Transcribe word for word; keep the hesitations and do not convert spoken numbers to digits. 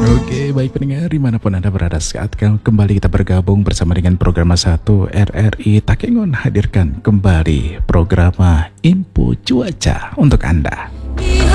Oke, baik pendengar dimanapun Anda berada, saat kembali kita bergabung bersama dengan program satu R R I Takengon hadirkan kembali program Info Cuaca untuk Anda.